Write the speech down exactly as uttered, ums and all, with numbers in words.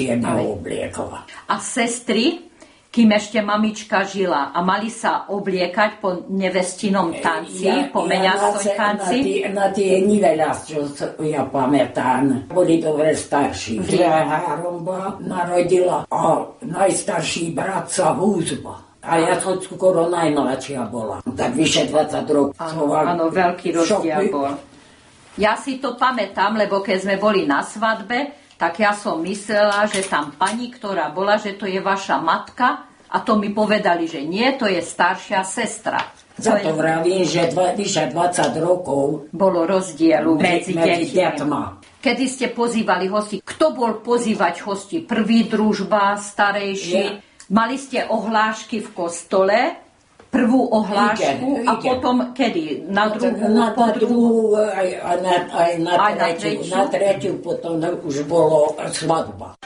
je neobliekla. A sestry, kým ešte mamička žila a mali sa obliekať po nevestinom tanci, ja, po meniacom ja tanci? Na tie niveľa, čo ja pamätám, boli dobre starší. Haromba narodila a najstarší brat sa Húzba. A ja som skoro najmladšia bola. Tak vyše dvadsať rokov. Áno, áno, veľký rozdiel bol. Ja si to pamätám, lebo keď sme boli na svadbe, tak ja som myslela, že tam pani, ktorá bola, že to je vaša matka, a to mi povedali, že nie, to je staršia sestra. Za to je... vravím, že dva, vyše dvadsať rokov bolo rozdielu medzi, medzi deťmi. Kedy ste pozývali hosti? Kto bol pozývať hosti? Prvý družba, starejší? Ja. Mali ste ohlášky v kostole? Prvú ohlášku ide, a ide. Potom kedy? Na druhú? Na, na druhú aj, aj, na, aj, na, aj tretiu, na tretiu. Na tretiu potom už bolo svadba.